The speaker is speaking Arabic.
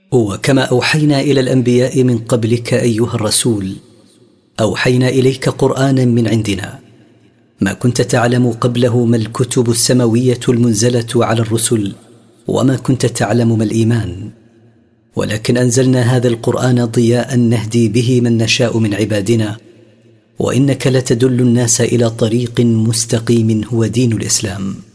وكما أوحينا إلى الأنبياء من قبلك أيها الرسول، أوحينا إليك قرآنا من عندنا ما كنت تعلم قبله ما الكتب السماوية المنزلة على الرسل، وما كنت تعلم ما الإيمان، ولكن أنزلنا هذا القرآن ضياء نهدي به من نشاء من عبادنا، وإنك لتدل الناس إلى طريق مستقيم هو دين الإسلام.